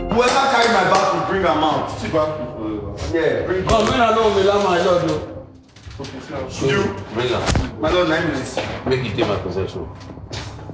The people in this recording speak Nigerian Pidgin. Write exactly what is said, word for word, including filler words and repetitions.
Whoever carry my bag will bring am out. Yeah, bring Oh, when I know me, like my lord, though. you. Bring her. My lord, nine minutes. Make it take my possession.